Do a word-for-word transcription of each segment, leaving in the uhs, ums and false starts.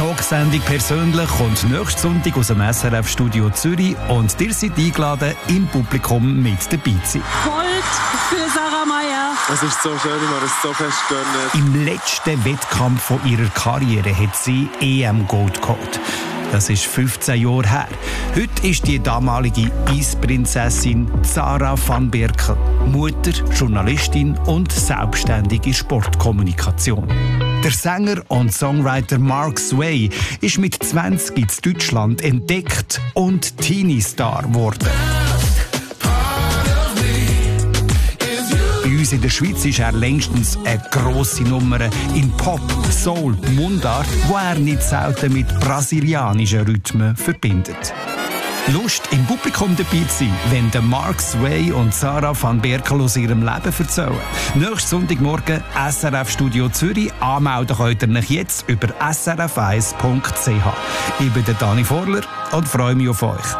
Talksendung persönlich kommt nächsten Sonntag aus dem S R F-Studio Zürich und ihr seid eingeladen, im Publikum mit dabei zu sein. Gold für Sarah Meier. Es ist so schön, ich habe es so fest gönnt. Im letzten Wettkampf von ihrer Karriere hat sie E M-Gold geholt. Das ist fünfzehn Jahre her. Heute ist die damalige Eisprinzessin Sarah van Berkel Mutter, Journalistin und selbstständige Sportkommunikation. Der Sänger und Songwriter Mark Sway ist mit zwanzig in Deutschland entdeckt und Teenie-Star geworden. Bei uns in der Schweiz ist er längstens eine grosse Nummer in Pop, Soul, Mundart, wo er nicht selten mit brasilianischen Rhythmen verbindet. Lust, im Publikum dabei zu sein, wenn der Mark Sway und Sarah van Berkel aus ihrem Leben erzählen. Nächsten Sonntagmorgen S R F-Studio Zürich. Anmelden könnt ihr euch jetzt über s r f eins punkt c h. Ich bin der Dani Vorler und freue mich auf euch.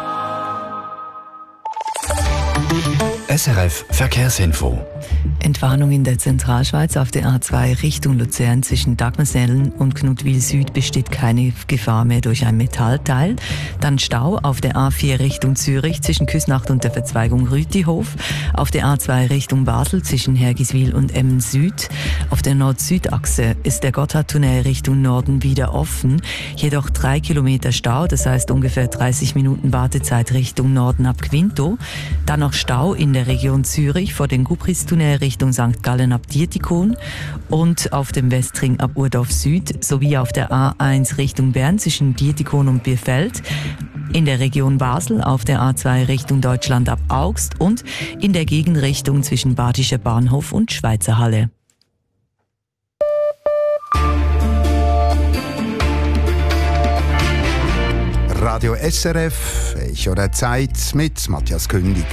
S R F Verkehrsinfo. Entwarnung in der Zentralschweiz auf der A zwei Richtung Luzern zwischen Dagmersellen und Knutwil Süd besteht keine Gefahr mehr durch ein Metallteil. Dann Stau auf der A vier Richtung Zürich zwischen Küsnacht und der Verzweigung Rütihof. Auf der A zwei Richtung Basel zwischen Hergiswil und Emmen Süd. Auf der Nord-Süd-Achse ist der Gotthardtunnel Richtung Norden wieder offen. Jedoch drei Kilometer Stau, das heißt ungefähr dreißig Minuten Wartezeit Richtung Norden ab Quinto. Dann noch Stau in der Region Zürich vor dem Gubristunnel Richtung Sankt Gallen ab Dietikon und auf dem Westring ab Urdorf Süd sowie auf der A eins Richtung Bern zwischen Dietikon und Bierfeld, in der Region Basel auf der A zwei Richtung Deutschland ab Augst und in der Gegenrichtung zwischen Badischer Bahnhof und Schweizer Halle. Radio S R F, Echo der Zeit mit Matthias Kündig.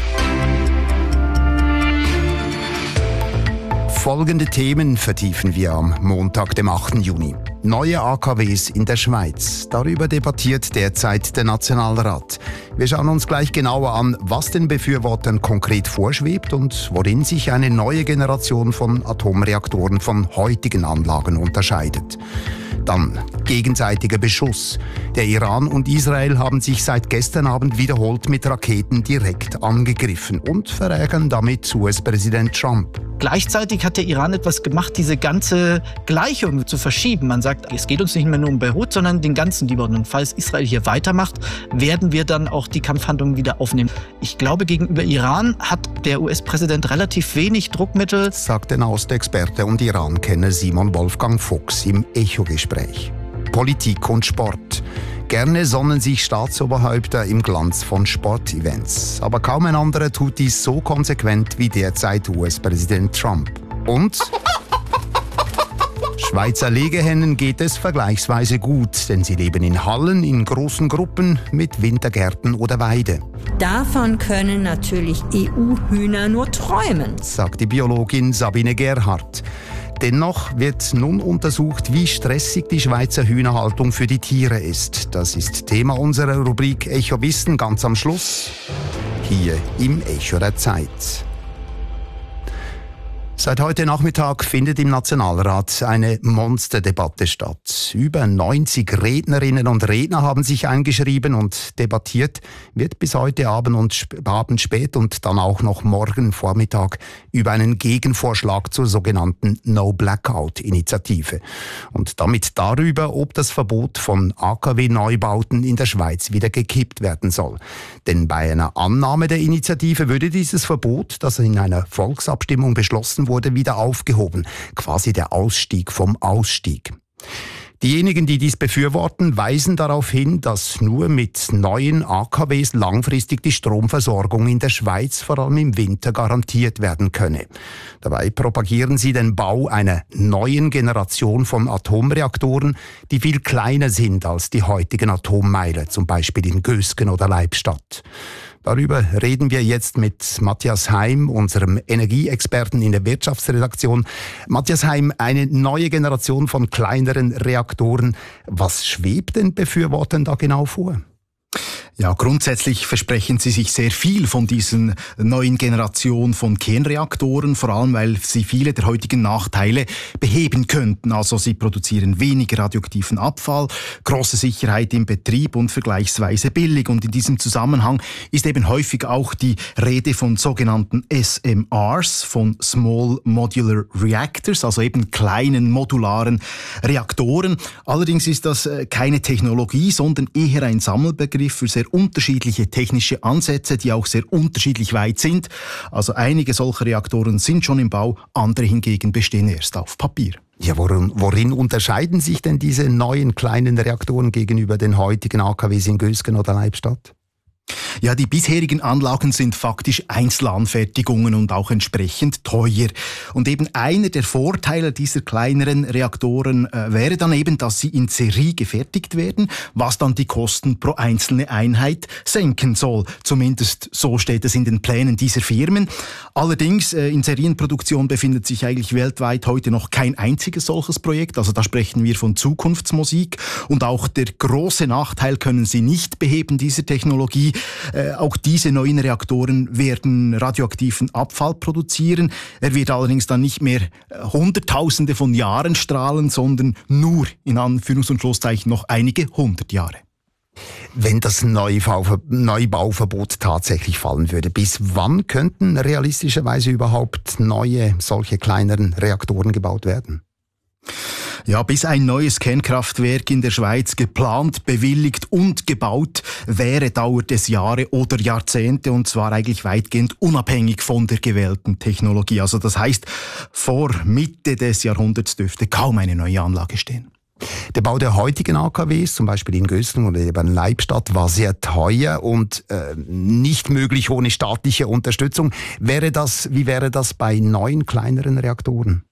Folgende Themen vertiefen wir am Montag, dem achten Juni. Neue A K Ws in der Schweiz. Darüber debattiert derzeit der Nationalrat. Wir schauen uns gleich genauer an, was den Befürwortern konkret vorschwebt und worin sich eine neue Generation von Atomreaktoren von heutigen Anlagen unterscheidet. Dann gegenseitiger Beschuss. Der Iran und Israel haben sich seit gestern Abend wiederholt mit Raketen direkt angegriffen und verärgern damit U S-Präsident Trump. Gleichzeitig hat der Iran etwas gemacht, diese ganze Gleichung zu verschieben. Man sagt, es geht uns nicht mehr nur um Beirut, sondern den ganzen Libanon. Und falls Israel hier weitermacht, werden wir dann auch die Kampfhandlungen wieder aufnehmen. Ich glaube, gegenüber Iran hat der U S-Präsident relativ wenig Druckmittel, sagt der Nahostexperte und Iran-Kenner Simon Wolfgang Fuchs im Echo-Gespräch. Politik und Sport. Gerne sonnen sich Staatsoberhäupter im Glanz von Sportevents. Aber kaum ein anderer tut dies so konsequent wie derzeit U S-Präsident Trump. Und Schweizer Legehennen geht es vergleichsweise gut, denn sie leben in Hallen, in großen Gruppen, mit Wintergärten oder Weide. Davon können natürlich E U-Hühner nur träumen, sagt die Biologin Sabine Gerhardt. Dennoch wird nun untersucht, wie stressig die Schweizer Hühnerhaltung für die Tiere ist. Das ist Thema unserer Rubrik Echo Wissen ganz am Schluss, hier im Echo der Zeit. Seit heute Nachmittag findet im Nationalrat eine Monsterdebatte statt. Über neunzig Rednerinnen und Redner haben sich eingeschrieben und debattiert wird bis heute Abend und sp- Abend spät und dann auch noch morgen Vormittag über einen Gegenvorschlag zur sogenannten No-Blackout-Initiative. Und damit darüber, ob das Verbot von A K W-Neubauten in der Schweiz wieder gekippt werden soll. Denn bei einer Annahme der Initiative würde dieses Verbot, das in einer Volksabstimmung beschlossen wurde, wurde wieder aufgehoben. Quasi der Ausstieg vom Ausstieg. Diejenigen, die dies befürworten, weisen darauf hin, dass nur mit neuen A K Ws langfristig die Stromversorgung in der Schweiz vor allem im Winter garantiert werden könne. Dabei propagieren sie den Bau einer neuen Generation von Atomreaktoren, die viel kleiner sind als die heutigen Atommeiler, zum Beispiel in Gösgen oder Leibstadt. Darüber reden wir jetzt mit Matthias Heim, unserem Energieexperten in der Wirtschaftsredaktion. Matthias Heim, eine neue Generation von kleineren Reaktoren. Was schwebt den Befürwortern da genau vor? Ja, grundsätzlich versprechen Sie sich sehr viel von diesen neuen Generation von Kernreaktoren, vor allem weil sie viele der heutigen Nachteile beheben könnten. Also sie produzieren weniger radioaktiven Abfall, große Sicherheit im Betrieb und vergleichsweise billig. Und in diesem Zusammenhang ist eben häufig auch die Rede von sogenannten S M Rs, von Small Modular Reactors, also eben kleinen modularen Reaktoren. Allerdings ist das keine Technologie, sondern eher ein Sammelbegriff für sehr unterschiedliche technische Ansätze, die auch sehr unterschiedlich weit sind. Also einige solcher Reaktoren sind schon im Bau, andere hingegen bestehen erst auf Papier. Ja, worin, worin unterscheiden sich denn diese neuen kleinen Reaktoren gegenüber den heutigen A K Ws in Gösgen oder Leibstadt? Ja, die bisherigen Anlagen sind faktisch Einzelanfertigungen und auch entsprechend teuer. Und eben einer der Vorteile dieser kleineren Reaktoren äh, wäre dann eben, dass sie in Serie gefertigt werden, was dann die Kosten pro einzelne Einheit senken soll. Zumindest so steht es in den Plänen dieser Firmen. Allerdings, äh, in Serienproduktion befindet sich eigentlich weltweit heute noch kein einziges solches Projekt. Also da sprechen wir von Zukunftsmusik. Und auch der große Nachteil können sie nicht beheben, dieser Technologie. Äh, auch diese neuen Reaktoren werden radioaktiven Abfall produzieren. Er wird allerdings dann nicht mehr äh, Hunderttausende von Jahren strahlen, sondern nur, in Anführungs- und Schlusszeichen, noch einige hundert Jahre. Wenn das Neubau- Neubauverbot tatsächlich fallen würde, bis wann könnten realistischerweise überhaupt neue, solche kleineren Reaktoren gebaut werden? Ja, bis ein neues Kernkraftwerk in der Schweiz geplant, bewilligt und gebaut wäre, dauert es Jahre oder Jahrzehnte, und zwar eigentlich weitgehend unabhängig von der gewählten Technologie. Also das heißt, vor Mitte des Jahrhunderts dürfte kaum eine neue Anlage stehen. Der Bau der heutigen A K Ws, zum Beispiel in Gösgen oder eben Leibstadt, war sehr teuer und äh, nicht möglich ohne staatliche Unterstützung. Wäre das, wie wäre das bei neuen, kleineren Reaktoren?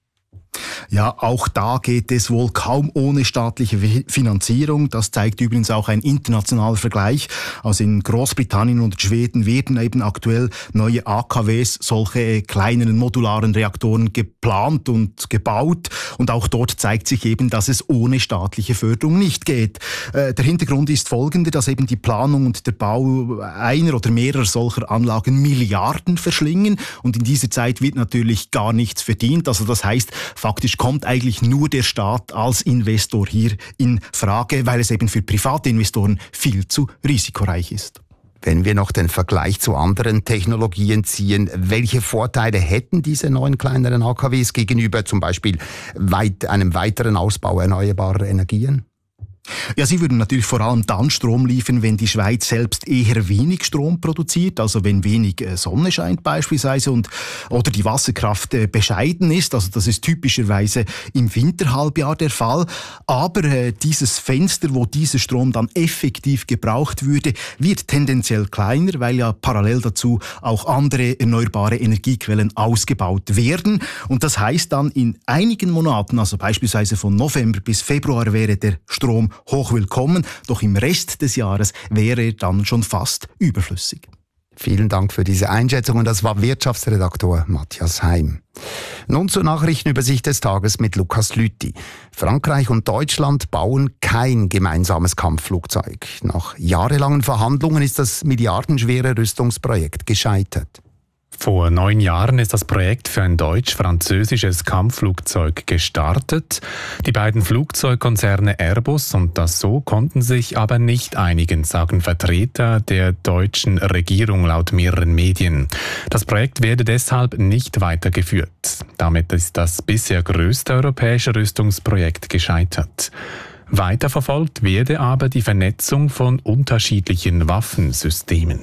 Ja, auch da geht es wohl kaum ohne staatliche Finanzierung. Das zeigt übrigens auch ein internationaler Vergleich. Also in Großbritannien und Schweden werden eben aktuell neue A K Ws, solche kleineren modularen Reaktoren, geplant und gebaut. Und auch dort zeigt sich eben, dass es ohne staatliche Förderung nicht geht. Äh, der Hintergrund ist folgender, dass eben die Planung und der Bau einer oder mehrerer solcher Anlagen Milliarden verschlingen. Und in dieser Zeit wird natürlich gar nichts verdient. Also das heißt, faktisch kommt eigentlich nur der Staat als Investor hier in Frage, weil es eben für private Investoren viel zu risikoreich ist. Wenn wir noch den Vergleich zu anderen Technologien ziehen, welche Vorteile hätten diese neuen kleineren A K Ws gegenüber zum Beispiel weit, einem weiteren Ausbau erneuerbarer Energien? Ja, sie würden natürlich vor allem dann Strom liefern, wenn die Schweiz selbst eher wenig Strom produziert, also wenn wenig Sonne scheint beispielsweise und oder die Wasserkraft äh, bescheiden ist, also das ist typischerweise im Winterhalbjahr der Fall. Aber äh, dieses Fenster, wo dieser Strom dann effektiv gebraucht würde, wird tendenziell kleiner, weil ja parallel dazu auch andere erneuerbare Energiequellen ausgebaut werden. Und das heißt dann, in einigen Monaten, also beispielsweise von November bis Februar, wäre der Strom hochwillkommen, doch im Rest des Jahres wäre er dann schon fast überflüssig. Vielen Dank für diese Einschätzung und das war Wirtschaftsredaktor Matthias Heim. Nun zur Nachrichtenübersicht des Tages mit Lukas Lüthi. Frankreich und Deutschland bauen kein gemeinsames Kampfflugzeug. Nach jahrelangen Verhandlungen ist das milliardenschwere Rüstungsprojekt gescheitert. Vor neun Jahren ist das Projekt für ein deutsch-französisches Kampfflugzeug gestartet. Die beiden Flugzeugkonzerne Airbus und Dassault konnten sich aber nicht einigen, sagen Vertreter der deutschen Regierung laut mehreren Medien. Das Projekt werde deshalb nicht weitergeführt. Damit ist das bisher größte europäische Rüstungsprojekt gescheitert. Weiterverfolgt werde aber die Vernetzung von unterschiedlichen Waffensystemen.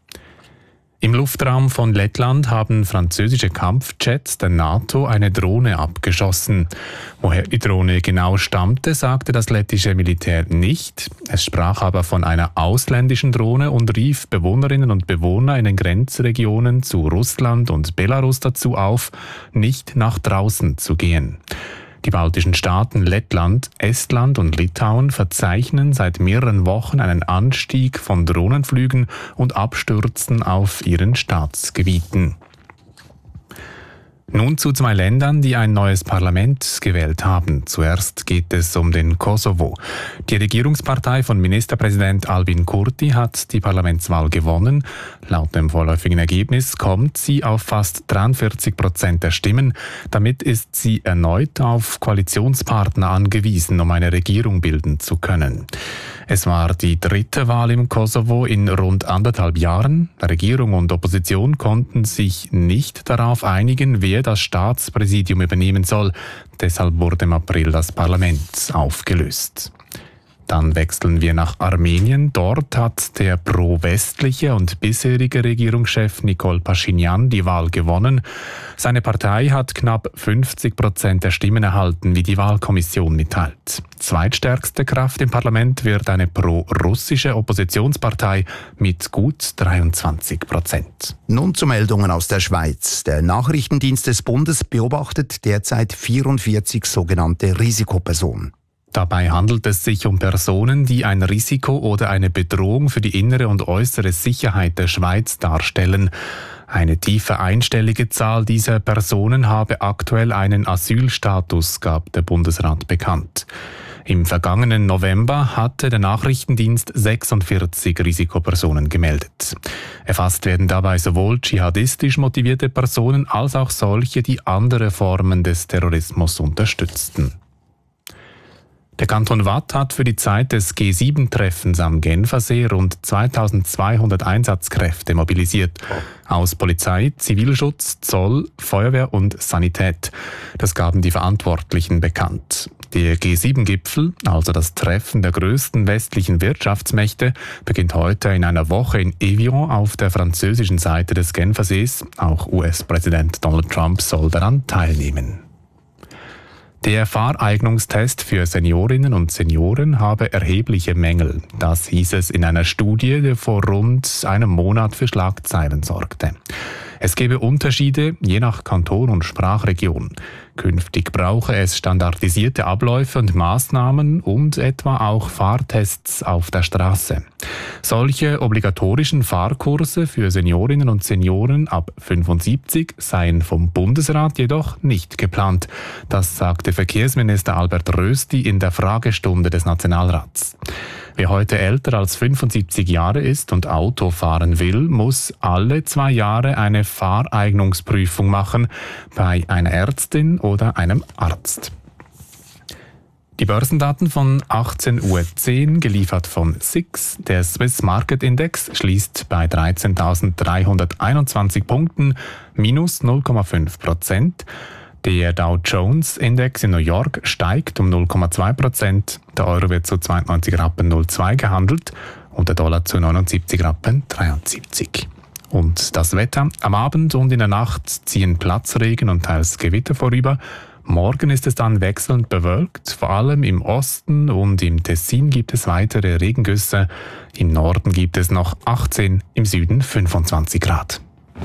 Im Luftraum von Lettland haben französische Kampfjets der NATO eine Drohne abgeschossen. Woher die Drohne genau stammte, sagte das lettische Militär nicht. Es sprach aber von einer ausländischen Drohne und rief Bewohnerinnen und Bewohner in den Grenzregionen zu Russland und Belarus dazu auf, nicht nach draußen zu gehen. Die baltischen Staaten Lettland, Estland und Litauen verzeichnen seit mehreren Wochen einen Anstieg von Drohnenflügen und Abstürzen auf ihren Staatsgebieten. Nun zu zwei Ländern, die ein neues Parlament gewählt haben. Zuerst geht es um den Kosovo. Die Regierungspartei von Ministerpräsident Albin Kurti hat die Parlamentswahl gewonnen. Laut dem vorläufigen Ergebnis kommt sie auf fast dreiundvierzig Prozent der Stimmen. Damit ist sie erneut auf Koalitionspartner angewiesen, um eine Regierung bilden zu können. Es war die dritte Wahl im Kosovo in rund anderthalb Jahren. Regierung und Opposition konnten sich nicht darauf einigen, wer das Staatspräsidium übernehmen soll. Deshalb wurde im April das Parlament aufgelöst. Dann wechseln wir nach Armenien. Dort hat der pro-westliche und bisherige Regierungschef Nikol Paschinjan die Wahl gewonnen. Seine Partei hat knapp fünfzig Prozent der Stimmen erhalten, wie die Wahlkommission mitteilt. Zweitstärkste Kraft im Parlament wird eine pro-russische Oppositionspartei mit gut dreiundzwanzig Prozent. Nun zu Meldungen aus der Schweiz. Der Nachrichtendienst des Bundes beobachtet derzeit vierundvierzig sogenannte Risikopersonen. Dabei handelt es sich um Personen, die ein Risiko oder eine Bedrohung für die innere und äußere Sicherheit der Schweiz darstellen. Eine tiefe einstellige Zahl dieser Personen habe aktuell einen Asylstatus, gab der Bundesrat bekannt. Im vergangenen November hatte der Nachrichtendienst sechsundvierzig Risikopersonen gemeldet. Erfasst werden dabei sowohl dschihadistisch motivierte Personen als auch solche, die andere Formen des Terrorismus unterstützten. Der Kanton Waadt hat für die Zeit des G sieben Treffens am Genfersee rund zweitausendzweihundert Einsatzkräfte mobilisiert. Aus Polizei, Zivilschutz, Zoll, Feuerwehr und Sanität. Das gaben die Verantwortlichen bekannt. Der G sieben Gipfel, also das Treffen der größten westlichen Wirtschaftsmächte, beginnt heute in einer Woche in Evian auf der französischen Seite des Genfersees. Auch U S-Präsident Donald Trump soll daran teilnehmen. Der Fahreignungstest für Seniorinnen und Senioren habe erhebliche Mängel. Das hieß es in einer Studie, die vor rund einem Monat für Schlagzeilen sorgte. Es gebe Unterschiede je nach Kanton und Sprachregion. Künftig brauche es standardisierte Abläufe und Maßnahmen und etwa auch Fahrtests auf der Straße. Solche obligatorischen Fahrkurse für Seniorinnen und Senioren ab fünfundsiebzig seien vom Bundesrat jedoch nicht geplant. Das sagte Verkehrsminister Albert Rösti in der Fragestunde des Nationalrats. Wer heute älter als fünfundsiebzig Jahre ist und Auto fahren will, muss alle zwei Jahre eine Fahreignungsprüfung machen bei einer Ärztin oder einem Arzt. Die Börsendaten von achtzehn Uhr zehn, geliefert von S I X. Der Swiss Market Index schließt bei dreizehntausenddreihunderteinundzwanzig Punkten, minus null Komma fünf Prozent. Der Dow Jones Index in New York steigt um null Komma zwei Prozent. Der Euro wird zu zweiundneunzig Rappen null Komma zwei gehandelt und der Dollar zu neunundsiebzig Rappen dreiundsiebzig. Und das Wetter. Am Abend und in der Nacht ziehen Platzregen und teils Gewitter vorüber. Morgen ist es dann wechselnd bewölkt. Vor allem im Osten und im Tessin gibt es weitere Regengüsse. Im Norden gibt es noch achtzehn, im Süden fünfundzwanzig Grad.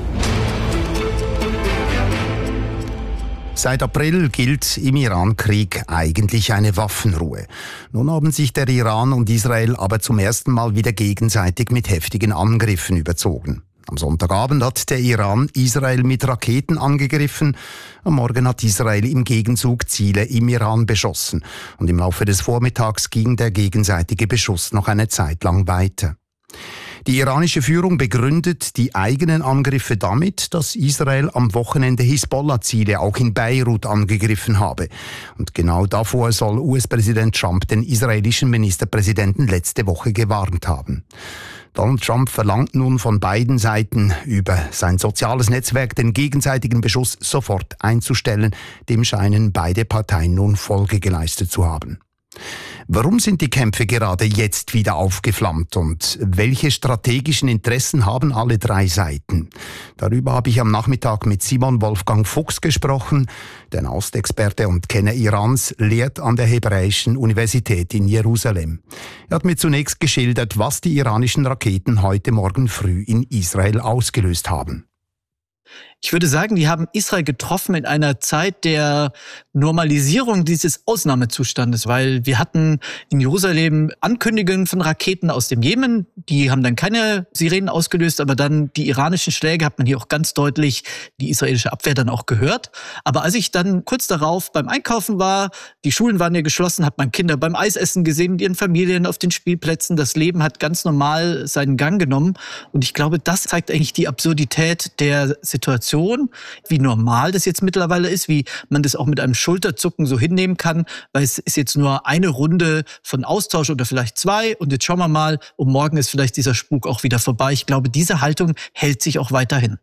Seit April gilt im Iran-Krieg eigentlich eine Waffenruhe. Nun haben sich der Iran und Israel aber zum ersten Mal wieder gegenseitig mit heftigen Angriffen überzogen. Am Sonntagabend hat der Iran Israel mit Raketen angegriffen. Am Morgen hat Israel im Gegenzug Ziele im Iran beschossen. Und im Laufe des Vormittags ging der gegenseitige Beschuss noch eine Zeit lang weiter. Die iranische Führung begründet die eigenen Angriffe damit, dass Israel am Wochenende Hisbollah-Ziele auch in Beirut angegriffen habe. Und genau davor soll U S-Präsident Trump den israelischen Ministerpräsidenten letzte Woche gewarnt haben. Donald Trump verlangt nun von beiden Seiten über sein soziales Netzwerk den gegenseitigen Beschuss sofort einzustellen. Dem scheinen beide Parteien nun Folge geleistet zu haben. Warum sind die Kämpfe gerade jetzt wieder aufgeflammt und welche strategischen Interessen haben alle drei Seiten? Darüber habe ich am Nachmittag mit Simon Wolfgang Fuchs gesprochen. Der Nahostexperte und Kenner Irans lehrt an der Hebräischen Universität in Jerusalem. Er hat mir zunächst geschildert, was die iranischen Raketen heute Morgen früh in Israel ausgelöst haben. Ich würde sagen, die haben Israel getroffen in einer Zeit der Normalisierung dieses Ausnahmezustandes, weil wir hatten in Jerusalem Ankündigungen von Raketen aus dem Jemen, die haben dann keine Sirenen ausgelöst, aber dann die iranischen Schläge hat man hier auch ganz deutlich die israelische Abwehr dann auch gehört. Aber als ich dann kurz darauf beim Einkaufen war, die Schulen waren ja geschlossen, hat man Kinder beim Eisessen gesehen, mit ihren Familien auf den Spielplätzen, das Leben hat ganz normal seinen Gang genommen und ich glaube, das zeigt eigentlich die Absurdität der Situation, wie normal das jetzt mittlerweile ist, wie man das auch mit einem Schulterzucken so hinnehmen kann, weil es ist jetzt nur eine Runde von Austausch oder vielleicht zwei und jetzt schauen wir mal und morgen ist vielleicht dieser Spuk auch wieder vorbei. Ich glaube, diese Haltung hält sich auch weiterhin.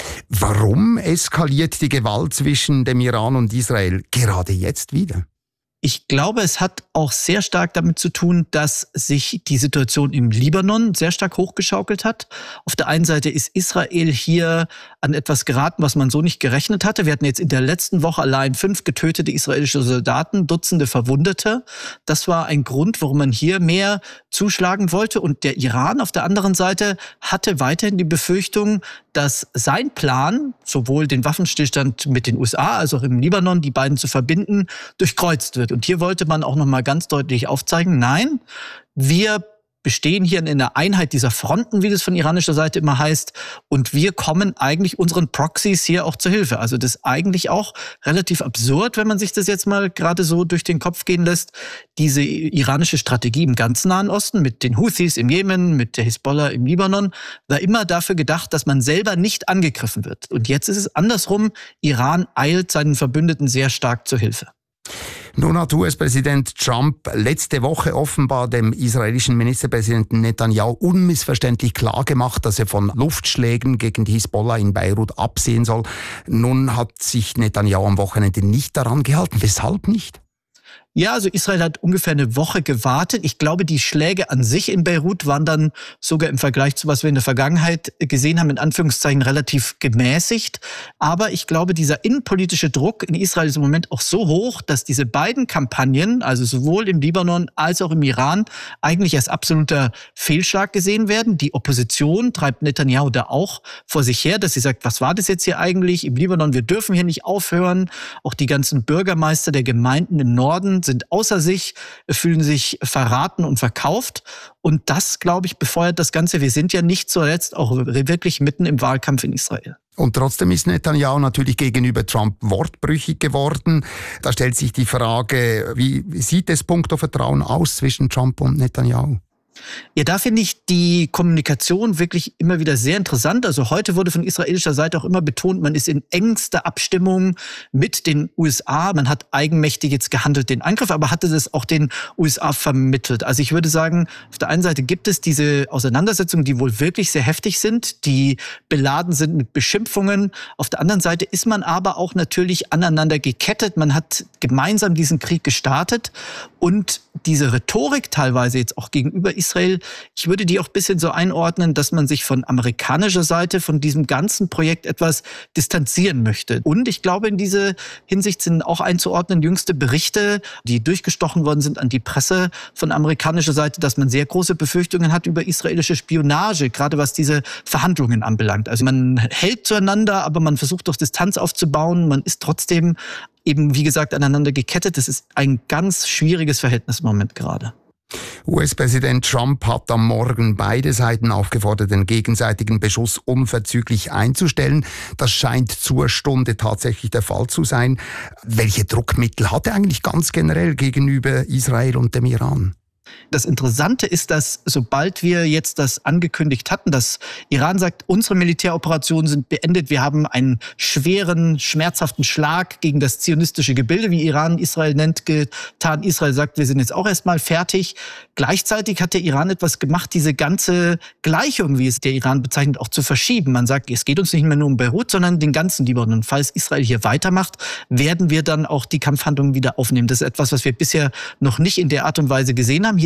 Warum eskaliert die Gewalt zwischen dem Iran und Israel gerade jetzt wieder? Ich glaube, es hat auch sehr stark damit zu tun, dass sich die Situation im Libanon sehr stark hochgeschaukelt hat. Auf der einen Seite ist Israel hier an etwas geraten, was man so nicht gerechnet hatte. Wir hatten jetzt in der letzten Woche allein fünf getötete israelische Soldaten, Dutzende Verwundete. Das war ein Grund, warum man hier mehr zuschlagen wollte. Und der Iran auf der anderen Seite hatte weiterhin die Befürchtung, dass sein Plan, sowohl den Waffenstillstand mit den U S A als auch im Libanon, die beiden zu verbinden, durchkreuzt wird. Und hier wollte man auch noch mal ganz deutlich aufzeigen, nein, wir bestehen hier in einer Einheit dieser Fronten, wie das von iranischer Seite immer heißt. Und wir kommen eigentlich unseren Proxys hier auch zur Hilfe. Also das ist eigentlich auch relativ absurd, wenn man sich das jetzt mal gerade so durch den Kopf gehen lässt. Diese iranische Strategie im ganz Nahen Osten mit den Houthis im Jemen, mit der Hisbollah im Libanon, war immer dafür gedacht, dass man selber nicht angegriffen wird. Und jetzt ist es andersrum. Iran eilt seinen Verbündeten sehr stark zur Hilfe. Nun hat U S-Präsident Trump letzte Woche offenbar dem israelischen Ministerpräsidenten Netanyahu unmissverständlich klargemacht, dass er von Luftschlägen gegen die Hisbollah in Beirut absehen soll. Nun hat sich Netanyahu am Wochenende nicht daran gehalten. Weshalb nicht? Ja, also Israel hat ungefähr eine Woche gewartet. Ich glaube, die Schläge an sich in Beirut waren dann sogar im Vergleich zu was wir in der Vergangenheit gesehen haben, in Anführungszeichen relativ gemäßigt. Aber ich glaube, dieser innenpolitische Druck in Israel ist im Moment auch so hoch, dass diese beiden Kampagnen, also sowohl im Libanon als auch im Iran, eigentlich als absoluter Fehlschlag gesehen werden. Die Opposition treibt Netanyahu da auch vor sich her, dass sie sagt, was war das jetzt hier eigentlich? Im Libanon, wir dürfen hier nicht aufhören. Auch die ganzen Bürgermeister der Gemeinden im Norden sind außer sich, fühlen sich verraten und verkauft. Und das, glaube ich, befeuert das Ganze. Wir sind ja nicht zuletzt auch wirklich mitten im Wahlkampf in Israel. Und trotzdem ist Netanyahu natürlich gegenüber Trump wortbrüchig geworden. Da stellt sich die Frage, wie sieht es punkto Vertrauen aus zwischen Trump und Netanyahu? Ja, da finde ich die Kommunikation wirklich immer wieder sehr interessant. Also heute wurde von israelischer Seite auch immer betont, man ist in engster Abstimmung mit den U S A. Man hat eigenmächtig jetzt gehandelt, den Angriff, aber hatte das auch den U S A vermittelt. Also ich würde sagen, auf der einen Seite gibt es diese Auseinandersetzungen, die wohl wirklich sehr heftig sind, die beladen sind mit Beschimpfungen. Auf der anderen Seite ist man aber auch natürlich aneinander gekettet. Man hat gemeinsam diesen Krieg gestartet und diese Rhetorik teilweise jetzt auch gegenüber Israel, ich würde die auch ein bisschen so einordnen, dass man sich von amerikanischer Seite von diesem ganzen Projekt etwas distanzieren möchte. Und ich glaube, in diese Hinsicht sind auch einzuordnen jüngste Berichte, die durchgestochen worden sind an die Presse von amerikanischer Seite, dass man sehr große Befürchtungen hat über israelische Spionage, gerade was diese Verhandlungen anbelangt. Also man hält zueinander, aber man versucht doch Distanz aufzubauen. Man ist trotzdem eben, wie gesagt, aneinander gekettet. Das ist ein ganz schwieriges Verhältnis im Moment gerade. U S-Präsident Trump hat am Morgen beide Seiten aufgefordert, den gegenseitigen Beschuss unverzüglich einzustellen. Das scheint zur Stunde tatsächlich der Fall zu sein. Welche Druckmittel hat er eigentlich ganz generell gegenüber Israel und dem Iran? Das Interessante ist, dass sobald wir jetzt das angekündigt hatten, dass Iran sagt, unsere Militäroperationen sind beendet, wir haben einen schweren, schmerzhaften Schlag gegen das zionistische Gebilde, wie Iran Israel nennt, getan. Israel sagt, wir sind jetzt auch erstmal fertig. Gleichzeitig hat der Iran etwas gemacht, diese ganze Gleichung, wie es der Iran bezeichnet, auch zu verschieben. Man sagt, es geht uns nicht mehr nur um Beirut, sondern den ganzen Libanon. Und falls Israel hier weitermacht, werden wir dann auch die Kampfhandlungen wieder aufnehmen. Das ist etwas, was wir bisher noch nicht in der Art und Weise gesehen haben. Hier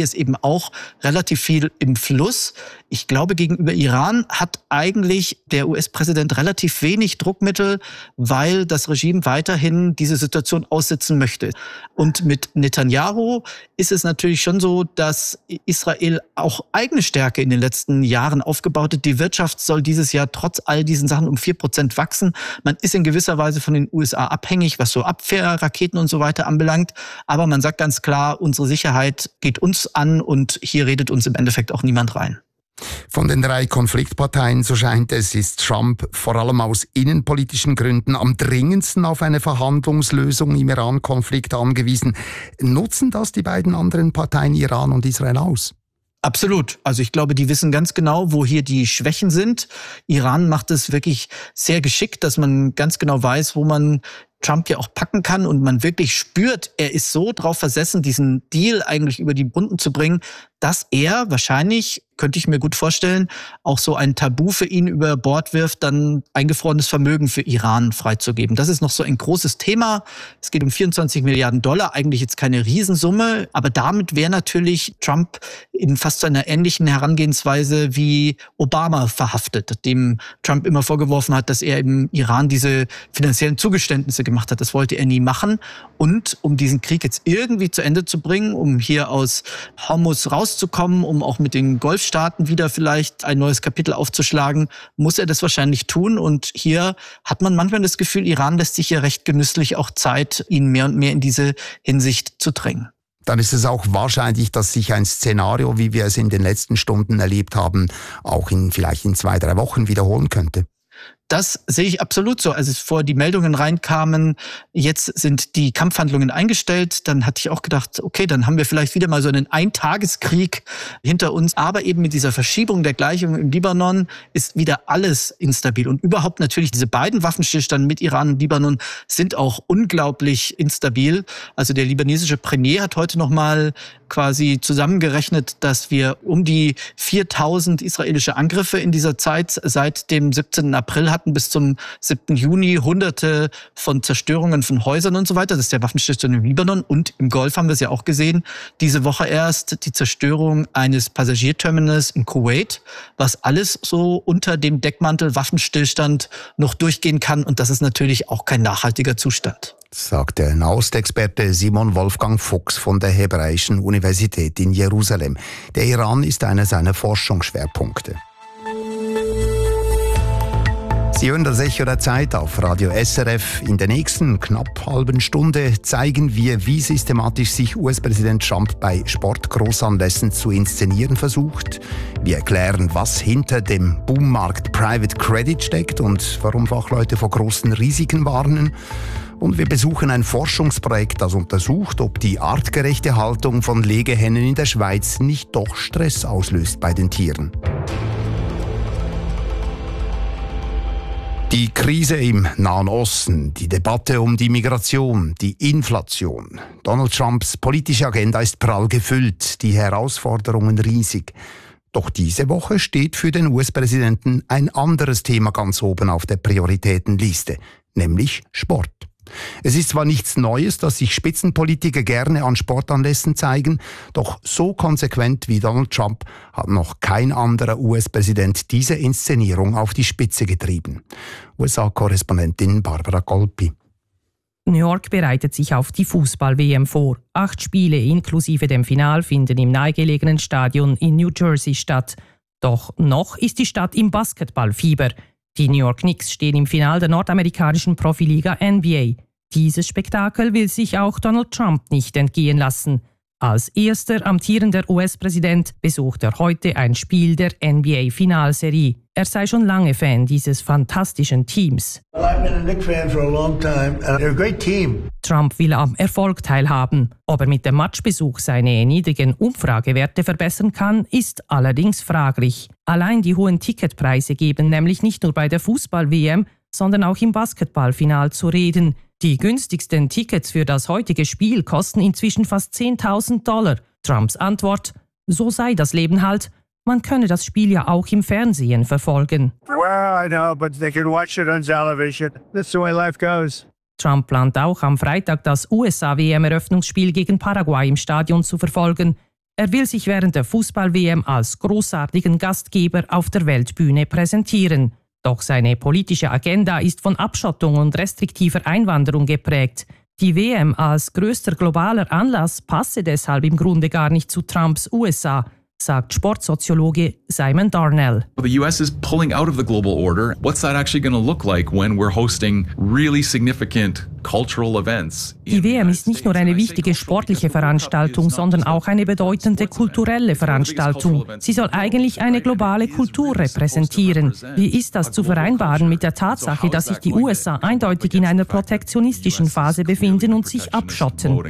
ist eben auch relativ viel im Fluss. Ich glaube, gegenüber Iran hat eigentlich der U S-Präsident relativ wenig Druckmittel, weil das Regime weiterhin diese Situation aussitzen möchte. Und mit Netanyahu ist es natürlich schon so, dass Israel auch eigene Stärke in den letzten Jahren aufgebaut hat. Die Wirtschaft soll dieses Jahr trotz all diesen Sachen um vier Prozent wachsen. Man ist in gewisser Weise von den U S A abhängig, was so Abwehrraketen und so weiter anbelangt. Aber man sagt ganz klar, unsere Sicherheit geht uns an und hier redet uns im Endeffekt auch niemand rein. Von den drei Konfliktparteien, so scheint es, ist Trump vor allem aus innenpolitischen Gründen am dringendsten auf eine Verhandlungslösung im Iran-Konflikt angewiesen. Nutzen das die beiden anderen Parteien Iran und Israel aus? Absolut. Also ich glaube, die wissen ganz genau, wo hier die Schwächen sind. Iran macht es wirklich sehr geschickt, dass man ganz genau weiß, wo man Trump ja auch packen kann und man wirklich spürt, er ist so drauf versessen, diesen Deal eigentlich über die Runden zu bringen, dass er wahrscheinlich, könnte ich mir gut vorstellen, auch so ein Tabu für ihn über Bord wirft, dann eingefrorenes Vermögen für Iran freizugeben. Das ist noch so ein großes Thema. Es geht um vierundzwanzig Milliarden Dollar, eigentlich jetzt keine Riesensumme, aber damit wäre natürlich Trump in fast so einer ähnlichen Herangehensweise wie Obama verhaftet, dem Trump immer vorgeworfen hat, dass er im Iran diese finanziellen Zugeständnisse gemacht hat. Das wollte er nie machen. Und um diesen Krieg jetzt irgendwie zu Ende zu bringen, um hier aus Hormuz rauszukommen, um auch mit den Golfstaaten wieder vielleicht ein neues Kapitel aufzuschlagen, muss er das wahrscheinlich tun. Und hier hat man manchmal das Gefühl, Iran lässt sich ja recht genüsslich auch Zeit, ihn mehr und mehr in diese Hinsicht zu drängen. Dann ist es auch wahrscheinlich, dass sich ein Szenario, wie wir es in den letzten Stunden erlebt haben, auch in vielleicht in zwei, drei Wochen wiederholen könnte. Das sehe ich absolut so. Als es vor die Meldungen reinkamen, jetzt sind die Kampfhandlungen eingestellt, dann hatte ich auch gedacht, okay, dann haben wir vielleicht wieder mal so einen Eintageskrieg hinter uns. Aber eben mit dieser Verschiebung der Gleichung im Libanon ist wieder alles instabil. Und überhaupt natürlich diese beiden Waffenstillstände mit Iran und Libanon sind auch unglaublich instabil. Also der libanesische Premier hat heute noch mal quasi zusammengerechnet, dass wir um die viertausend israelische Angriffe in dieser Zeit seit dem siebzehnten April hatten bis zum siebten Juni, hunderte von Zerstörungen von Häusern und so weiter. Das ist der Waffenstillstand im Libanon und im Golf haben wir es ja auch gesehen. Diese Woche erst die Zerstörung eines Passagierterminals in Kuwait, was alles so unter dem Deckmantel Waffenstillstand noch durchgehen kann und das ist natürlich auch kein nachhaltiger Zustand. Sagt der Nahostexperte Simon Wolfgang Fuchs von der Hebräischen Universität in Jerusalem. Der Iran ist einer seiner Forschungsschwerpunkte. Sie hören das Echo der Zeit auf Radio S R F. In der nächsten knapp halben Stunde zeigen wir, wie systematisch sich U S-Präsident Trump bei Sportgroßanlässen zu inszenieren versucht. Wir erklären, was hinter dem Boommarkt Private Credit steckt und warum Fachleute vor großen Risiken warnen. Und wir besuchen ein Forschungsprojekt, das untersucht, ob die artgerechte Haltung von Legehennen in der Schweiz nicht doch Stress auslöst bei den Tieren. Die Krise im Nahen Osten, die Debatte um die Migration, die Inflation. Donald Trumps politische Agenda ist prall gefüllt, die Herausforderungen riesig. Doch diese Woche steht für den U S-Präsidenten ein anderes Thema ganz oben auf der Prioritätenliste, nämlich Sport. Es ist zwar nichts Neues, dass sich Spitzenpolitiker gerne an Sportanlässen zeigen, doch so konsequent wie Donald Trump hat noch kein anderer U S-Präsident diese Inszenierung auf die Spitze getrieben. U S A-Korrespondentin Barbara Golpi. New York bereitet sich auf die Fußball-W M vor. Acht Spiele inklusive dem Final finden im nahegelegenen Stadion in New Jersey statt. Doch noch ist die Stadt im Basketballfieber. Die New York Knicks stehen im Finale der nordamerikanischen Profiliga N B A. Dieses Spektakel will sich auch Donald Trump nicht entgehen lassen. Als erster amtierender U S-Präsident besucht er heute ein Spiel der N B A-Finalserie. Er sei schon lange Fan dieses fantastischen Teams. Trump will am Erfolg teilhaben. Ob er mit dem Matchbesuch seine niedrigen Umfragewerte verbessern kann, ist allerdings fraglich. Allein die hohen Ticketpreise geben nämlich nicht nur bei der Fußball-W M, sondern auch im Basketballfinal zu reden. Die günstigsten Tickets für das heutige Spiel kosten inzwischen fast zehntausend Dollar. Trumps Antwort: So sei das Leben halt. Man könne das Spiel ja auch im Fernsehen verfolgen. Well, I know, but they can watch it on television. That's the way life goes. Trump plant auch am Freitag das U S A-W M-Eröffnungsspiel gegen Paraguay im Stadion zu verfolgen. Er will sich während der Fußball-W M als großartigen Gastgeber auf der Weltbühne präsentieren. Doch seine politische Agenda ist von Abschottung und restriktiver Einwanderung geprägt. Die W M als größter globaler Anlass passe deshalb im Grunde gar nicht zu Trumps U S A, sagt Sportsoziologe Simon Darnell. The U S is pulling out of the global order. What's that actually going to look like when we're hosting really significant cultural events? Die W M ist nicht nur eine wichtige sportliche Veranstaltung, sondern auch eine bedeutende kulturelle Veranstaltung. Sie soll eigentlich eine globale Kultur repräsentieren. Wie ist das zu vereinbaren mit der Tatsache, dass sich die U S A eindeutig in einer protektionistischen Phase befinden und sich abschotten?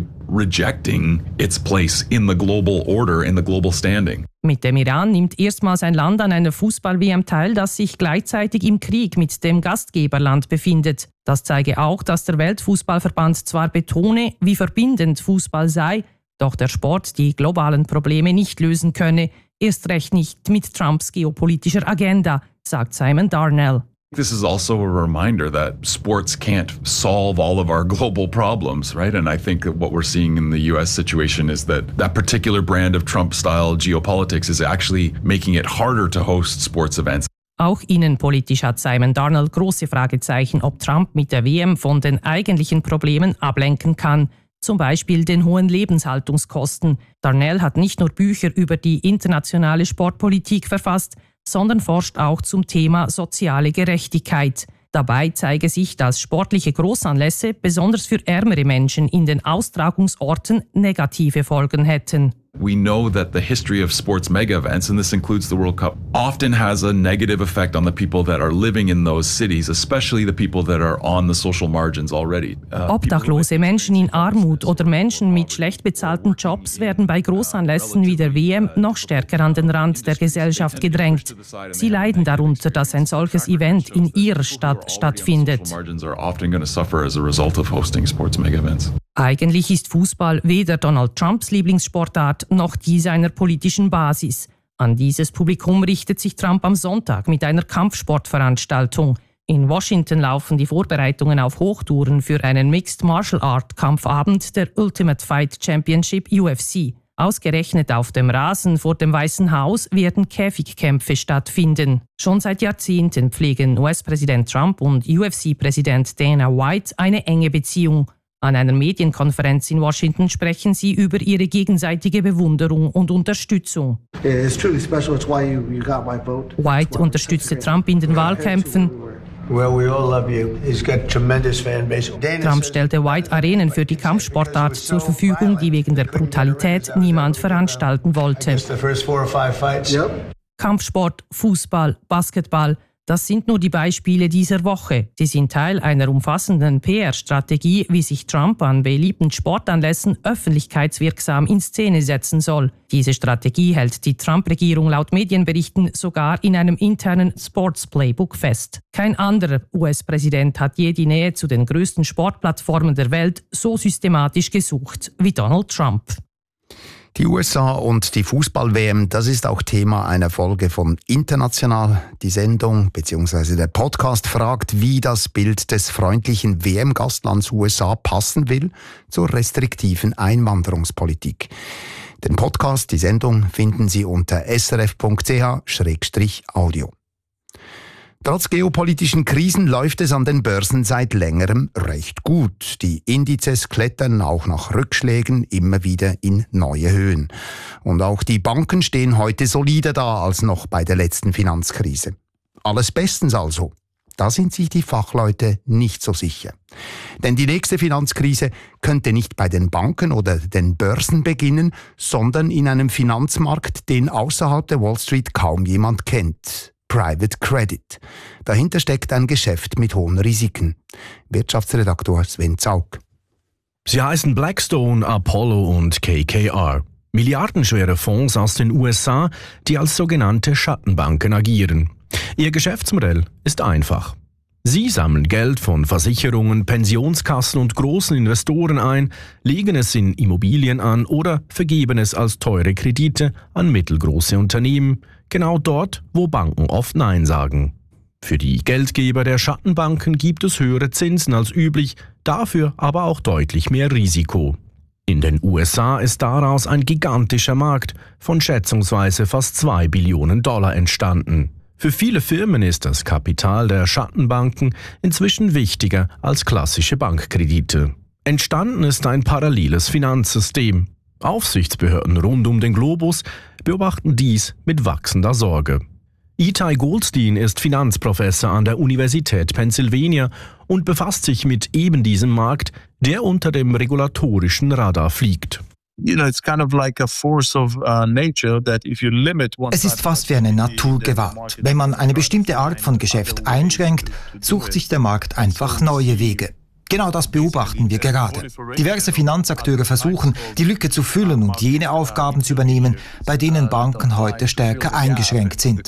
Rejecting its place in the global order, in the global standing. Mit dem Iran nimmt erstmals ein Land an einer Fußball-W M teil, das sich gleichzeitig im Krieg mit dem Gastgeberland befindet. Das zeige auch, dass der Weltfußballverband zwar betone, wie verbindend Fußball sei, doch der Sport die globalen Probleme nicht lösen könne, erst recht nicht mit Trumps geopolitischer Agenda, sagt Simon Darnell. This is also a reminder that sports can't solve all of our global problems, right? And I think that what we're seeing in the U S situation is that that particular brand of Trump-style geopolitics is actually making it harder to host sports events. Auch innenpolitisch hat Simon Darnell große Fragezeichen, ob Trump mit der W M von den eigentlichen Problemen ablenken kann. Zum Beispiel den hohen Lebenshaltungskosten. Darnell hat nicht nur Bücher über die internationale Sportpolitik verfasst, sondern forscht auch zum Thema soziale Gerechtigkeit. Dabei zeige sich, dass sportliche Großanlässe besonders für ärmere Menschen in den Austragungsorten negative Folgen hätten. We know that the history of sports mega events, and this includes the World Cup, often has a negative effect on the people that are living in those cities, especially the people that are on the social margins already. Uh, Obdachlose Menschen in Armut oder Menschen mit schlecht bezahlten Jobs werden bei Großanlässen wie der W M noch stärker an den Rand der Gesellschaft gedrängt. Sie leiden darunter, dass ein solches Event in ihrer Stadt stattfindet. Eigentlich ist Fußball weder Donald Trumps Lieblingssportart noch die seiner politischen Basis. An dieses Publikum richtet sich Trump am Sonntag mit einer Kampfsportveranstaltung. In Washington laufen die Vorbereitungen auf Hochtouren für einen Mixed Martial Art Kampfabend der Ultimate Fight Championship U F C. Ausgerechnet auf dem Rasen vor dem Weißen Haus werden Käfigkämpfe stattfinden. Schon seit Jahrzehnten pflegen U S-Präsident Trump und U F C-Präsident Dana White eine enge Beziehung. An einer Medienkonferenz in Washington sprechen sie über ihre gegenseitige Bewunderung und Unterstützung. White unterstützte Trump in den Wahlkämpfen. Trump stellte White Arenen für die Kampfsportart zur Verfügung, die wegen der Brutalität niemand veranstalten wollte. Kampfsport, Fußball, Basketball, das sind nur die Beispiele dieser Woche. Sie sind Teil einer umfassenden P R-Strategie, wie sich Trump an beliebten Sportanlässen öffentlichkeitswirksam in Szene setzen soll. Diese Strategie hält die Trump-Regierung laut Medienberichten sogar in einem internen Sports-Playbook fest. Kein anderer U S-Präsident hat je die Nähe zu den größten Sportplattformen der Welt so systematisch gesucht wie Donald Trump. Die U S A und die Fußball-W M, das ist auch Thema einer Folge von International. Die Sendung bzw. der Podcast fragt, wie das Bild des freundlichen W M-Gastlands U S A passen will zur restriktiven Einwanderungspolitik. Den Podcast, die Sendung, finden Sie unter s r f punkt c h schrägstrich audio. Trotz geopolitischen Krisen läuft es an den Börsen seit längerem recht gut. Die Indizes klettern auch nach Rückschlägen immer wieder in neue Höhen. Und auch die Banken stehen heute solider da als noch bei der letzten Finanzkrise. Alles bestens also. Da sind sich die Fachleute nicht so sicher. Denn die nächste Finanzkrise könnte nicht bei den Banken oder den Börsen beginnen, sondern in einem Finanzmarkt, den außerhalb der Wall Street kaum jemand kennt. Private Credit. Dahinter steckt ein Geschäft mit hohen Risiken. Wirtschaftsredaktor Sven Zaug. Sie heißen Blackstone, Apollo und K K R. Milliardenschwere Fonds aus den U S A, die als sogenannte Schattenbanken agieren. Ihr Geschäftsmodell ist einfach. Sie sammeln Geld von Versicherungen, Pensionskassen und großen Investoren ein, legen es in Immobilien an oder vergeben es als teure Kredite an mittelgroße Unternehmen, genau dort, wo Banken oft Nein sagen. Für die Geldgeber der Schattenbanken gibt es höhere Zinsen als üblich, dafür aber auch deutlich mehr Risiko. In den U S A ist daraus ein gigantischer Markt von schätzungsweise fast zwei Billionen Dollar entstanden. Für viele Firmen ist das Kapital der Schattenbanken inzwischen wichtiger als klassische Bankkredite. Entstanden ist ein paralleles Finanzsystem. Aufsichtsbehörden rund um den Globus beobachten dies mit wachsender Sorge. Itai Goldstein ist Finanzprofessor an der Universität Pennsylvania und befasst sich mit eben diesem Markt, der unter dem regulatorischen Radar fliegt. Es ist fast wie eine Naturgewalt. Wenn man eine bestimmte Art von Geschäft einschränkt, sucht sich der Markt einfach neue Wege. Genau das beobachten wir gerade. Diverse Finanzakteure versuchen, die Lücke zu füllen und jene Aufgaben zu übernehmen, bei denen Banken heute stärker eingeschränkt sind.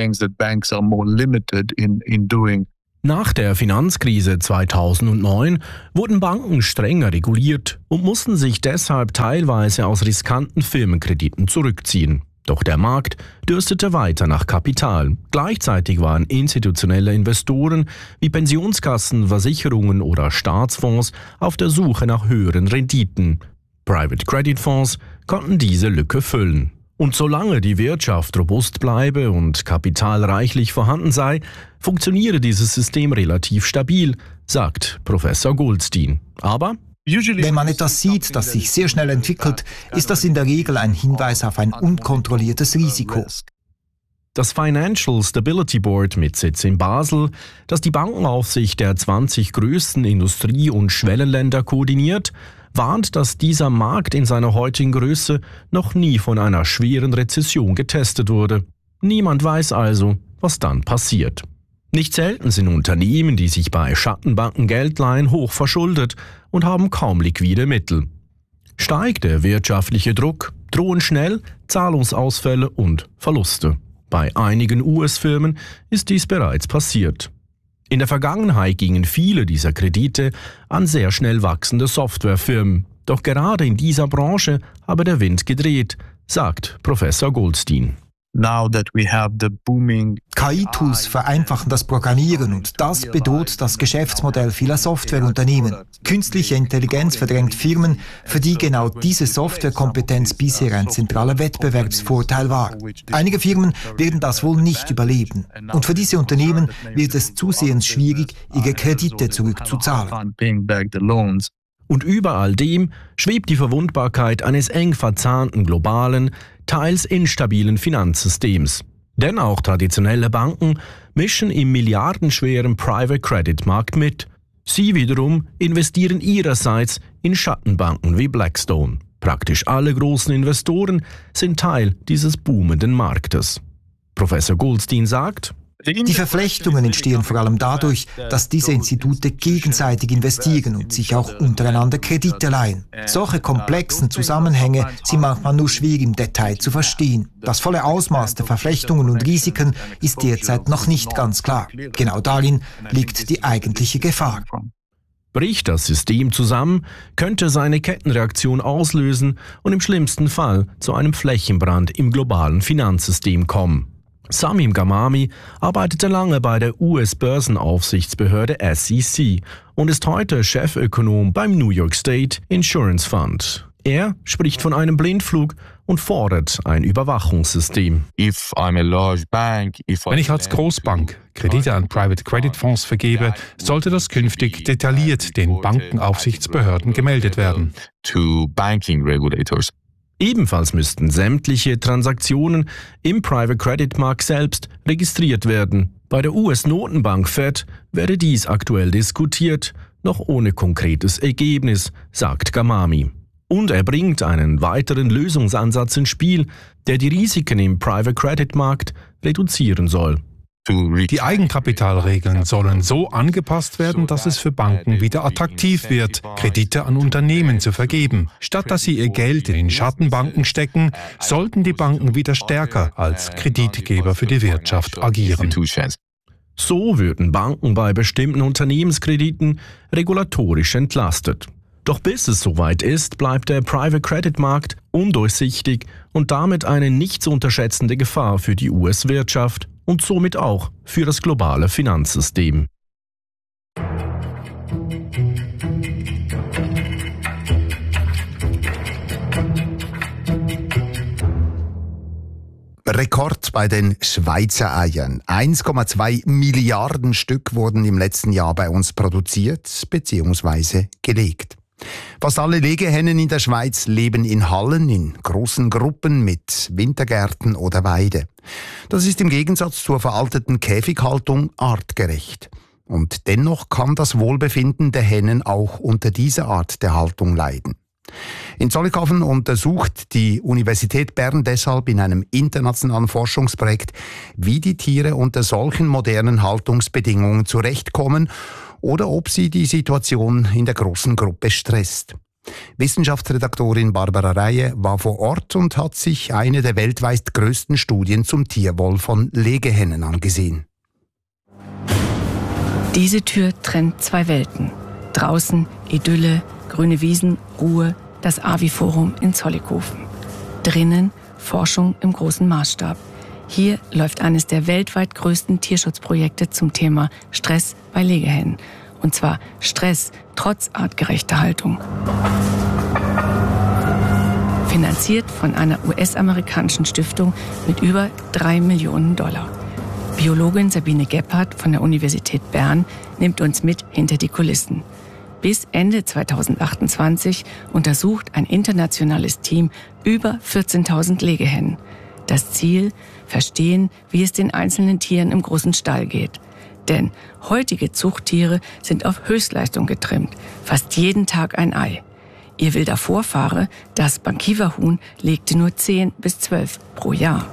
Nach der Finanzkrise zweitausendneun wurden Banken strenger reguliert und mussten sich deshalb teilweise aus riskanten Firmenkrediten zurückziehen. Doch der Markt dürstete weiter nach Kapital. Gleichzeitig waren institutionelle Investoren wie Pensionskassen, Versicherungen oder Staatsfonds auf der Suche nach höheren Renditen. Private Credit Fonds konnten diese Lücke füllen. Und solange die Wirtschaft robust bleibe und Kapital reichlich vorhanden sei, funktioniere dieses System relativ stabil, sagt Professor Goldstein. Aber wenn man etwas sieht, das sich sehr schnell entwickelt, ist das in der Regel ein Hinweis auf ein unkontrolliertes Risiko. Das Financial Stability Board mit Sitz in Basel, das die Bankenaufsicht der zwanzig größten Industrie- und Schwellenländer koordiniert, warnt, dass dieser Markt in seiner heutigen Größe noch nie von einer schweren Rezession getestet wurde. Niemand weiß also, was dann passiert. Nicht selten sind Unternehmen, die sich bei Schattenbanken Geld leihen, hoch verschuldet und haben kaum liquide Mittel. Steigt der wirtschaftliche Druck, drohen schnell Zahlungsausfälle und Verluste. Bei einigen U S-Firmen ist dies bereits passiert. In der Vergangenheit gingen viele dieser Kredite an sehr schnell wachsende Softwarefirmen. Doch gerade in dieser Branche habe der Wind gedreht, sagt Professor Goldstein. K I-Tools vereinfachen das Programmieren und das bedroht das Geschäftsmodell vieler Softwareunternehmen. Künstliche Intelligenz verdrängt Firmen, für die genau diese Softwarekompetenz bisher ein zentraler Wettbewerbsvorteil war. Einige Firmen werden das wohl nicht überleben. Und für diese Unternehmen wird es zusehends schwierig, ihre Kredite zurückzuzahlen. Und über all dem schwebt die Verwundbarkeit eines eng verzahnten globalen, teils instabilen Finanzsystems. Denn auch traditionelle Banken mischen im milliardenschweren Private Credit Markt mit. Sie wiederum investieren ihrerseits in Schattenbanken wie Blackstone. Praktisch alle großen Investoren sind Teil dieses boomenden Marktes. Professor Goldstein sagt: Die Verflechtungen entstehen vor allem dadurch, dass diese Institute gegenseitig investieren und sich auch untereinander Kredite leihen. Solche komplexen Zusammenhänge sind manchmal nur schwer im Detail zu verstehen. Das volle Ausmaß der Verflechtungen und Risiken ist derzeit noch nicht ganz klar. Genau darin liegt die eigentliche Gefahr. Bricht das System zusammen, könnte es eine Kettenreaktion auslösen und im schlimmsten Fall zu einem Flächenbrand im globalen Finanzsystem kommen. Samim Ghamami arbeitete lange bei der U S-Börsenaufsichtsbehörde S E C und ist heute Chefökonom beim New York State Insurance Fund. Er spricht von einem Blindflug und fordert ein Überwachungssystem. Wenn ich als Großbank Kredite an Private Credit Fonds vergebe, sollte das künftig detailliert den Bankenaufsichtsbehörden gemeldet werden. Ebenfalls müssten sämtliche Transaktionen im Private Credit Markt selbst registriert werden. Bei der U S-Notenbank Fed werde dies aktuell diskutiert, noch ohne konkretes Ergebnis, sagt Ghamami. Und er bringt einen weiteren Lösungsansatz ins Spiel, der die Risiken im Private Credit Markt reduzieren soll. Die Eigenkapitalregeln sollen so angepasst werden, dass es für Banken wieder attraktiv wird, Kredite an Unternehmen zu vergeben. Statt dass sie ihr Geld in Schattenbanken stecken, sollten die Banken wieder stärker als Kreditgeber für die Wirtschaft agieren. So würden Banken bei bestimmten Unternehmenskrediten regulatorisch entlastet. Doch bis es soweit ist, bleibt der Private Credit Markt undurchsichtig und damit eine nicht zu unterschätzende Gefahr für die U S-Wirtschaft und somit auch für das globale Finanzsystem. Rekord bei den Schweizer Eiern. eins Komma zwei Milliarden Stück wurden im letzten Jahr bei uns produziert bzw. gelegt. Fast alle Legehennen in der Schweiz leben in Hallen, in großen Gruppen mit Wintergärten oder Weide. Das ist im Gegensatz zur veralteten Käfighaltung artgerecht. Und dennoch kann das Wohlbefinden der Hennen auch unter dieser Art der Haltung leiden. In Zollikofen untersucht die Universität Bern deshalb in einem internationalen Forschungsprojekt, wie die Tiere unter solchen modernen Haltungsbedingungen zurechtkommen oder ob sie die Situation in der großen Gruppe stresst. Wissenschaftsredaktorin Barbara Reihe war vor Ort und hat sich eine der weltweit größten Studien zum Tierwohl von Legehennen angesehen. Diese Tür trennt zwei Welten. Draußen Idylle, grüne Wiesen, Ruhe, das Aviforum in Zollikofen. Drinnen Forschung im großen Maßstab. Hier läuft eines der weltweit größten Tierschutzprojekte zum Thema Stress bei Legehennen. Und zwar Stress trotz artgerechter Haltung. Finanziert von einer U S-amerikanischen Stiftung mit über drei Millionen Dollar. Biologin Sabine Gebhardt von der Universität Bern nimmt uns mit hinter die Kulissen. Bis Ende zweitausendachtundzwanzig untersucht ein internationales Team über vierzehntausend Legehennen. Das Ziel: verstehen, wie es den einzelnen Tieren im großen Stall geht. Denn heutige Zuchttiere sind auf Höchstleistung getrimmt, fast jeden Tag ein Ei. Ihr wilder Vorfahre, das Bankiva-Huhn, legte nur zehn bis zwölf pro Jahr.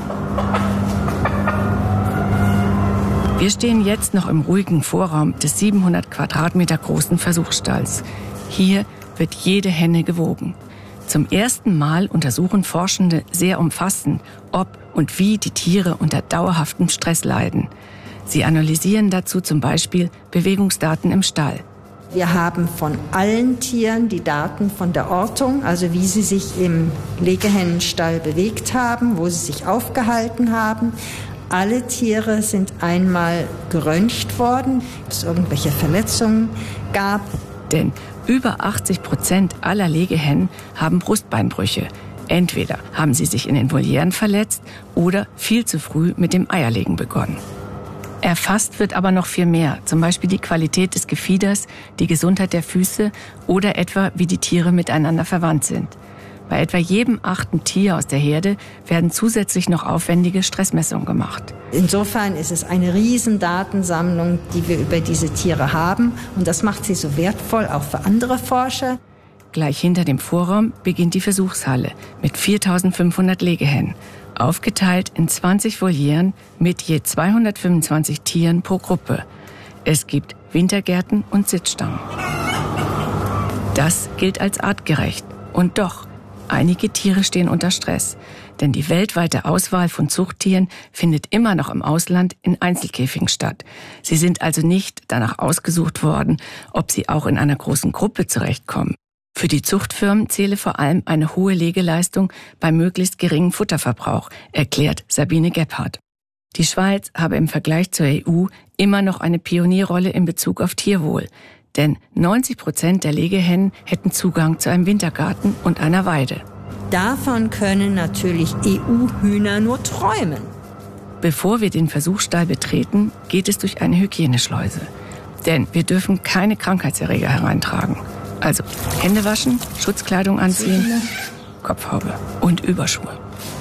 Wir stehen jetzt noch im ruhigen Vorraum des siebenhundert Quadratmeter großen Versuchsstalls. Hier wird jede Henne gewogen. Zum ersten Mal untersuchen Forschende sehr umfassend, ob und wie die Tiere unter dauerhaftem Stress leiden. Sie analysieren dazu zum Beispiel Bewegungsdaten im Stall. Wir haben von allen Tieren die Daten von der Ortung, also wie sie sich im Legehennenstall bewegt haben, wo sie sich aufgehalten haben. Alle Tiere sind einmal geröntgt worden, ob es irgendwelche Verletzungen gab. Denn über achtzig Prozent aller Legehennen haben Brustbeinbrüche. Entweder haben sie sich in den Volieren verletzt oder viel zu früh mit dem Eierlegen begonnen. Erfasst wird aber noch viel mehr, zum Beispiel die Qualität des Gefieders, die Gesundheit der Füße oder etwa, wie die Tiere miteinander verwandt sind. Bei etwa jedem achten Tier aus der Herde werden zusätzlich noch aufwendige Stressmessungen gemacht. Insofern ist es eine riesen Datensammlung, die wir über diese Tiere haben. Und das macht sie so wertvoll, auch für andere Forscher. Gleich hinter dem Vorraum beginnt die Versuchshalle mit viertausendfünfhundert Legehennen, aufgeteilt in zwanzig Volieren mit je zweihundertfünfundzwanzig Tieren pro Gruppe. Es gibt Wintergärten und Sitzstangen. Das gilt als artgerecht. Und doch, einige Tiere stehen unter Stress, denn die weltweite Auswahl von Zuchttieren findet immer noch im Ausland in Einzelkäfigen statt. Sie sind also nicht danach ausgesucht worden, ob sie auch in einer großen Gruppe zurechtkommen. Für die Zuchtfirmen zähle vor allem eine hohe Legeleistung bei möglichst geringem Futterverbrauch, erklärt Sabine Gebhardt. Die Schweiz habe im Vergleich zur E U immer noch eine Pionierrolle in Bezug auf Tierwohl. Denn neunzig Prozent der Legehennen hätten Zugang zu einem Wintergarten und einer Weide. Davon können natürlich E U-Hühner nur träumen. Bevor wir den Versuchsstall betreten, geht es durch eine Hygieneschleuse. Denn wir dürfen keine Krankheitserreger hereintragen. Also Hände waschen, Schutzkleidung anziehen, Kopfhaube und Überschuhe.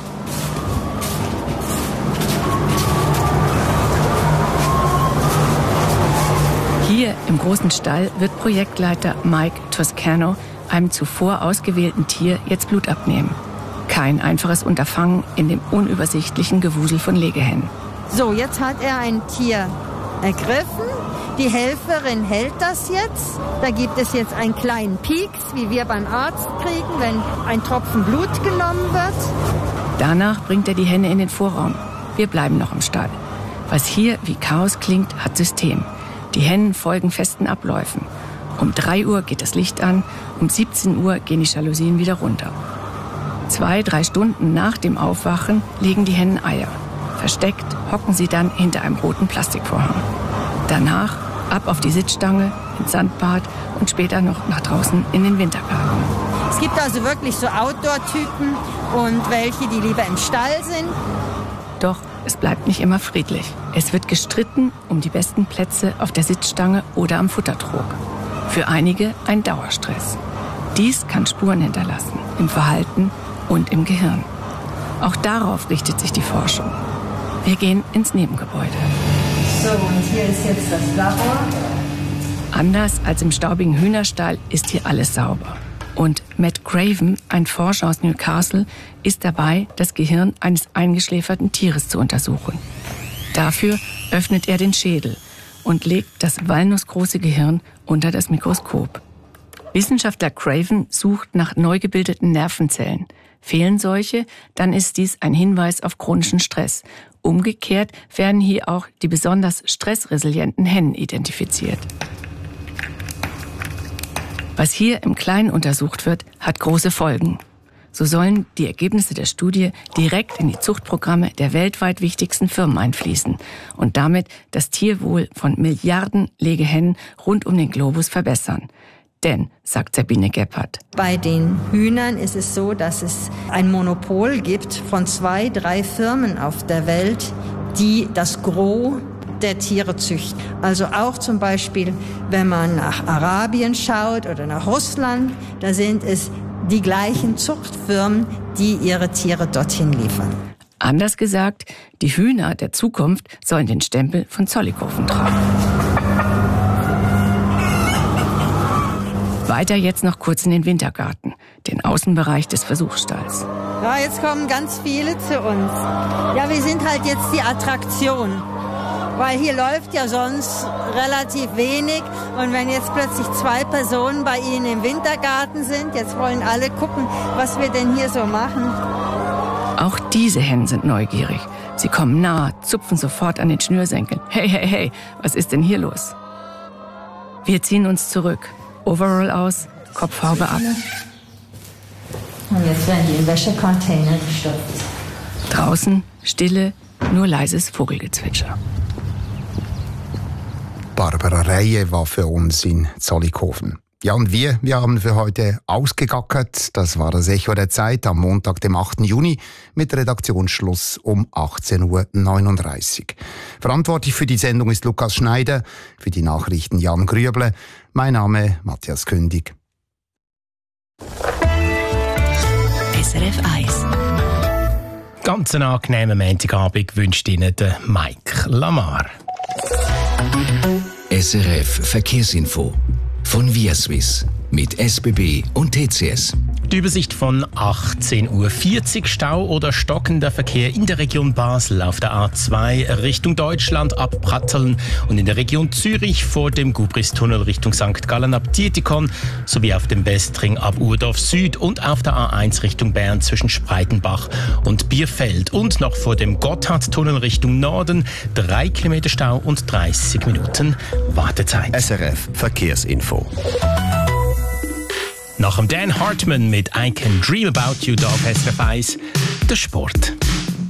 Hier im großen Stall wird Projektleiter Mike Toscano einem zuvor ausgewählten Tier jetzt Blut abnehmen. Kein einfaches Unterfangen in dem unübersichtlichen Gewusel von Legehennen. So, jetzt hat er ein Tier ergriffen. Die Helferin hält das jetzt. Da gibt es jetzt einen kleinen Pieks, wie wir beim Arzt kriegen, wenn ein Tropfen Blut genommen wird. Danach bringt er die Henne in den Vorraum. Wir bleiben noch im Stall. Was hier wie Chaos klingt, hat System. Die Hennen folgen festen Abläufen. Um drei Uhr geht das Licht an, um siebzehn Uhr gehen die Jalousien wieder runter. Zwei, drei Stunden nach dem Aufwachen legen die Hennen Eier. Versteckt hocken sie dann hinter einem roten Plastikvorhang. Danach ab auf die Sitzstange, ins Sandbad und später noch nach draußen in den Wintergarten. Es gibt also wirklich so Outdoor-Typen und welche, die lieber im Stall sind. Doch es bleibt nicht immer friedlich. Es wird gestritten um die besten Plätze auf der Sitzstange oder am Futtertrog. Für einige ein Dauerstress. Dies kann Spuren hinterlassen, im Verhalten und im Gehirn. Auch darauf richtet sich die Forschung. Wir gehen ins Nebengebäude. So, und hier ist jetzt das Labor. Anders als im staubigen Hühnerstall ist hier alles sauber. Und Matt Craven, ein Forscher aus Newcastle, ist dabei, das Gehirn eines eingeschläferten Tieres zu untersuchen. Dafür öffnet er den Schädel und legt das walnussgroße Gehirn unter das Mikroskop. Wissenschaftler Craven sucht nach neu gebildeten Nervenzellen. Fehlen solche, dann ist dies ein Hinweis auf chronischen Stress. Umgekehrt werden hier auch die besonders stressresilienten Hennen identifiziert. Was hier im Kleinen untersucht wird, hat große Folgen. So sollen die Ergebnisse der Studie direkt in die Zuchtprogramme der weltweit wichtigsten Firmen einfließen und damit das Tierwohl von Milliarden Legehennen rund um den Globus verbessern. Denn, sagt Sabine Gebhardt, bei den Hühnern ist es so, dass es ein Monopol gibt von zwei, drei Firmen auf der Welt, die das Gros der Tiere züchten. Also auch zum Beispiel, wenn man nach Arabien schaut oder nach Russland, da sind es die gleichen Zuchtfirmen, die ihre Tiere dorthin liefern. Anders gesagt, die Hühner der Zukunft sollen den Stempel von Zollikofen tragen. Weiter jetzt noch kurz in den Wintergarten, den Außenbereich des Versuchsstalls. Ja, jetzt kommen ganz viele zu uns. Ja, wir sind halt jetzt die Attraktion, weil hier läuft ja sonst relativ wenig. Und wenn jetzt plötzlich zwei Personen bei Ihnen im Wintergarten sind, jetzt wollen alle gucken, was wir denn hier so machen. Auch diese Hennen sind neugierig. Sie kommen nah, zupfen sofort an den Schnürsenkeln. Hey, hey, hey, was ist denn hier los? Wir ziehen uns zurück. Overall aus, Kopfhaube ab. Und jetzt werden die in Wäschecontainer gestopft. Draußen Stille, nur leises Vogelgezwitscher. Barbara Reihe war für uns in Zollikofen. Ja, und wir, wir haben für heute ausgegackert. Das war das Echo der Zeit am Montag, dem achten Juni, mit Redaktionsschluss um achtzehn Uhr neununddreißig. Verantwortlich für die Sendung ist Lukas Schneider, für die Nachrichten Jan Grüble. Mein Name Matthias Kündig. S R F eins. Ganz einen angenehmen Montagabend wünscht Ihnen der Mike Lamar. S R F Verkehrsinfo von Via Swiss mit S B B und T C S. Die Übersicht von achtzehn Uhr vierzig, Stau oder stockender Verkehr in der Region Basel auf der A zwei Richtung Deutschland ab Pratteln und in der Region Zürich vor dem Gubristunnel Richtung Sankt Gallen ab Dietikon sowie auf dem Westring ab Urdorf Süd und auf der A eins Richtung Bern zwischen Spreitenbach und Bierfeld und noch vor dem Gotthardtunnel Richtung Norden drei Kilometer Stau und dreißig Minuten Wartezeit. S R F Verkehrsinfo. Nach dem Dan Hartman mit I Can Dream About You da auf S R F eins der Sport.